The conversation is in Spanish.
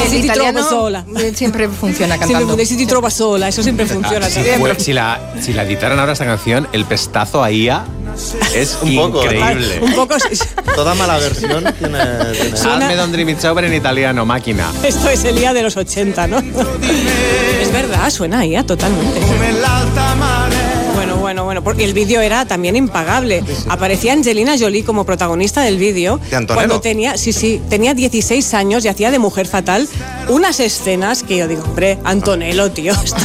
si ti trovo sola. Siempre funciona cantando. Siempre, si ti trovo sola, eso siempre funciona. Si la editaran ahora esta canción, el pestazo a Ia es un poco increíble. Un poco. Toda mala versión tiene... Hazme Don't Dream It's Over en italiano, máquina. Esto es el Ia de los 80, ¿no? Es verdad, suena a Ia totalmente. Bueno, porque el vídeo era también impagable. Aparecía Angelina Jolie como protagonista del vídeo. ¿De Antonello? Cuando tenía 16 años y hacía de mujer fatal unas escenas que yo digo, hombre, Antonello, tío,